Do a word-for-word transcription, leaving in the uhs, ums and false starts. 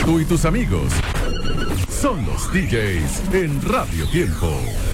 Tú y tus amigos son los D Js en Radio Tiempo.